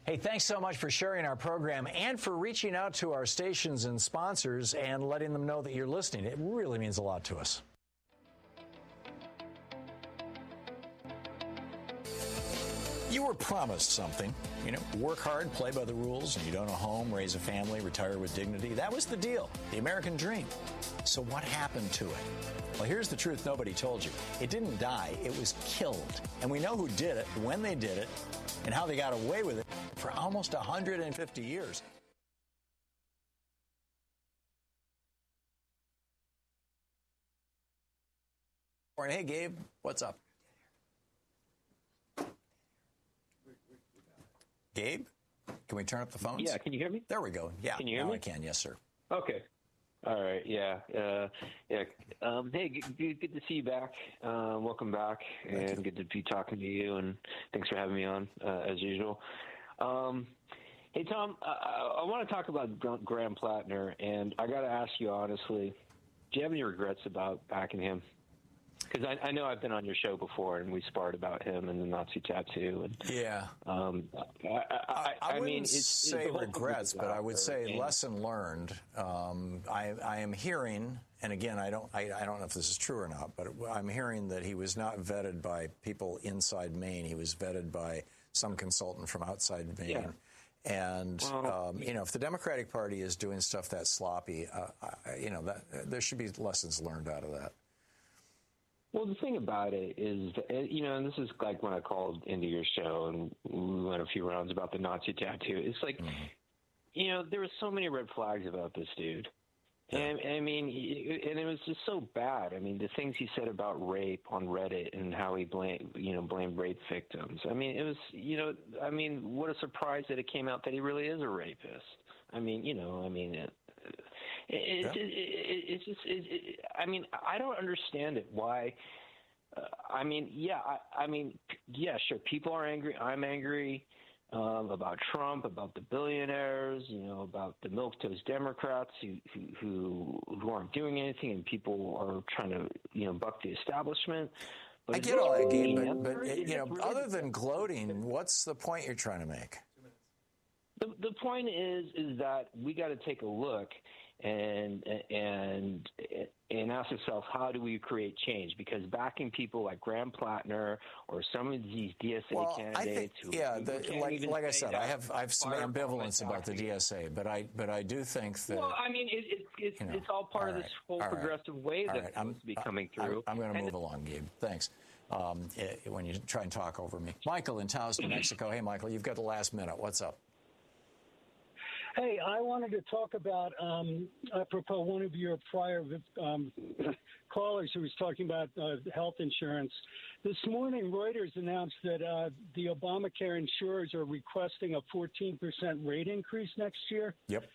Hey, thanks so much for sharing our program and for reaching out to our stations and sponsors and letting them know that you're listening. It really means a lot to us. You were promised something, work hard, play by the rules, and you'd own a home, raise a family, retire with dignity. That was the deal, the American dream. So what happened to it? Well, here's the truth nobody told you. It didn't die, it was killed. And we know who did it, when they did it, and how they got away with it for almost 150 years. Hey, Gabe, what's up? Gabe, can we turn up the phones? Yeah, can you hear me? There we go. Yeah, can you hear me? I can, yes, sir. Okay. All right, yeah. Hey, good to see you back. Welcome back, and good to be talking to you, and thanks for having me on, as usual. Hey, Tom, I want to talk about Graham Plattner, and I got to ask you honestly, do you have any regrets about backing him? Because I know I've been on your show before, and we sparred about him and the Nazi tattoo. And, yeah. I wouldn't say regrets, but I would say lesson learned. I am hearing, and again, I don't know if this is true or not, but I'm hearing that he was not vetted by people inside Maine. He was vetted by some consultant from outside Maine. Yeah. And, if the Democratic Party is doing stuff that sloppy, there should be lessons learned out of that. Well, the thing about it is, and this is like when I called into your show and we went a few rounds about the Nazi tattoo. It's like, there were so many red flags about this dude. Yeah. And and it was just so bad. I mean, the things he said about rape on Reddit and how he blamed rape victims. I mean, it was, what a surprise that it came out that he really is a rapist. It's just, I don't understand it. Why? Sure, people are angry. I'm angry about Trump, about the billionaires, about the milquetoast Democrats who aren't doing anything, and people are trying to, buck the establishment. But I get all that, Gabe, but other than gloating, what's the point you're trying to make? The point is that we got to take a look and ask ourselves, how do we create change? Because backing people like Graham Plattner or some of these DSA candidates, like I said, I have some ambivalence about the DSA, but I do think that. Well, it's all part of this whole progressive wave that's supposed to be coming through. I'm going to move along, Gabe. Thanks. When you try and talk over me, Michael in Taos, New Mexico. Hey, Michael, you've got the last minute. What's up? Hey, I wanted to talk about, apropos one of your prior callers who was talking about health insurance. This morning, Reuters announced that the Obamacare insurers are requesting a 14% rate increase next year. Yep.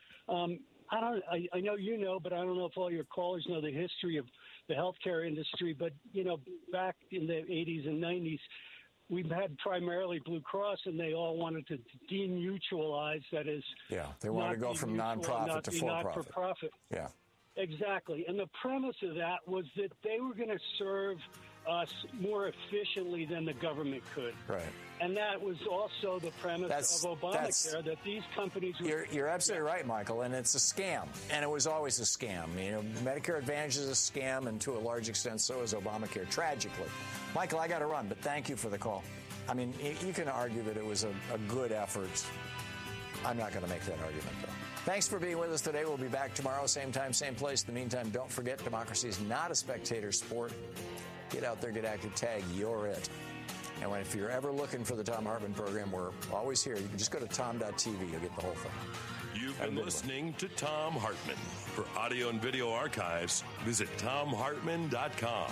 I know you know, but I don't know if all your callers know the history of the healthcare industry. But, back in the 80s and 90s, we've had primarily Blue Cross, and they all wanted to demutualize. That is, they wanted to go from nonprofit to for-profit. Yeah, exactly. And the premise of that was that they were going to serve us more efficiently than the government could. Right. And that was also the premise of Obamacare, that these companies... You're absolutely right, Michael, and it's a scam. And it was always a scam. Medicare Advantage is a scam, and to a large extent, so is Obamacare, tragically. Michael, I got to run, but thank you for the call. You can argue that it was a good effort. I'm not going to make that argument, though. Thanks for being with us today. We'll be back tomorrow, same time, same place. In the meantime, don't forget, democracy is not a spectator sport. Get out there, get active, tag, you're it. And if you're ever looking for the Thom Hartmann program, we're always here. You can just go to tom.tv. You'll get the whole thing. You've been listening to Thom Hartmann. For audio and video archives, visit thomhartmann.com.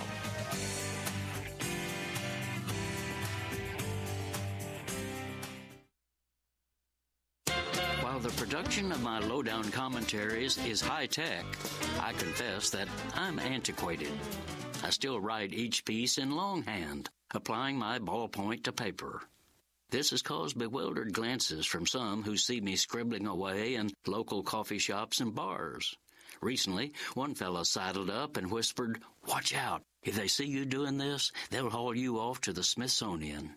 While the production of my lowdown commentaries is high-tech, I confess that I'm antiquated. I still write each piece in longhand, applying my ballpoint to paper. This has caused bewildered glances from some who see me scribbling away in local coffee shops and bars. Recently, one fellow sidled up and whispered, "Watch out. If they see you doing this, they'll haul you off to the Smithsonian."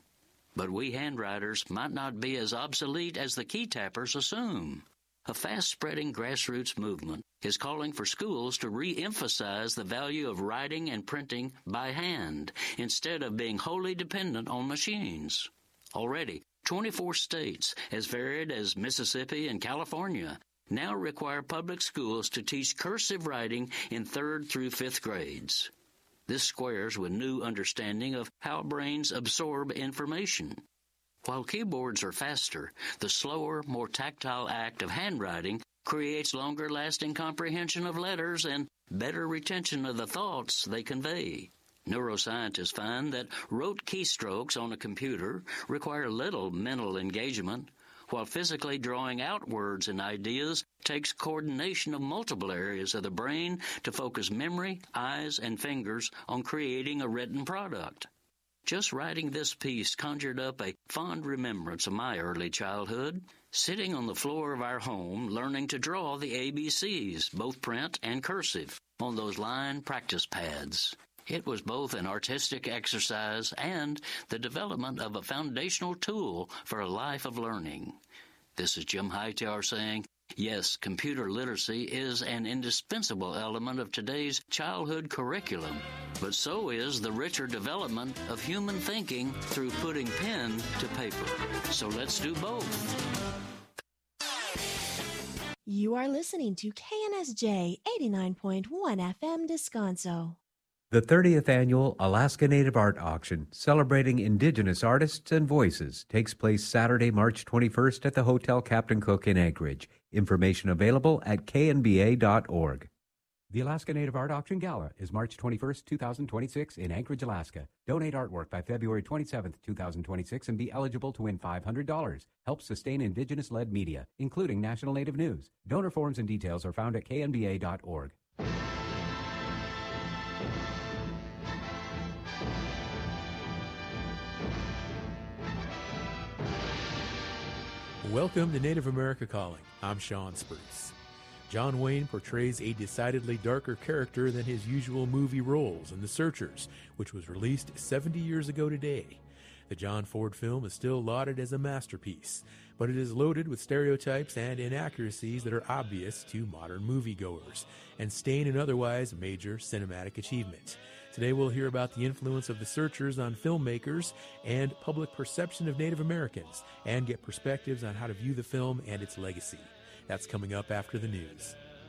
But we handwriters might not be as obsolete as the key tappers assume. A fast-spreading grassroots movement is calling for schools to re-emphasize the value of writing and printing by hand instead of being wholly dependent on machines. Already, 24 states, as varied as Mississippi and California, now require public schools to teach cursive writing in 3rd through 5th grades. This squares with new understanding of how brains absorb information. While keyboards are faster, the slower, more tactile act of handwriting creates longer-lasting comprehension of letters and better retention of the thoughts they convey. Neuroscientists find that rote keystrokes on a computer require little mental engagement, while physically drawing out words and ideas takes coordination of multiple areas of the brain to focus memory, eyes, and fingers on creating a written product. Just writing this piece conjured up a fond remembrance of my early childhood, sitting on the floor of our home learning to draw the ABCs, both print and cursive, on those line practice pads. It was both an artistic exercise and the development of a foundational tool for a life of learning. This is Jim Hightower saying, yes, computer literacy is an indispensable element of today's childhood curriculum, but so is the richer development of human thinking through putting pen to paper. So let's do both. You are listening to KNSJ 89.1 FM Descanso. The 30th Annual Alaska Native Art Auction, celebrating Indigenous artists and voices, takes place Saturday, March 21st at the Hotel Captain Cook in Anchorage. Information available at knba.org. The Alaska Native Art Auction Gala is March 21st, 2026 in Anchorage, Alaska. Donate artwork by February 27th, 2026 and be eligible to win $500. Help sustain Indigenous-led media, including National Native News. Donor forms and details are found at knba.org. Welcome to Native America Calling. I'm Sean Spruce. John Wayne portrays a decidedly darker character than his usual movie roles in The Searchers, which was released 70 years ago today. The John Ford film is still lauded as a masterpiece, but it is loaded with stereotypes and inaccuracies that are obvious to modern moviegoers and stain an otherwise major cinematic achievement. Today we'll hear about the influence of The Searchers on filmmakers and public perception of Native Americans, and get perspectives on how to view the film and its legacy. That's coming up after the news.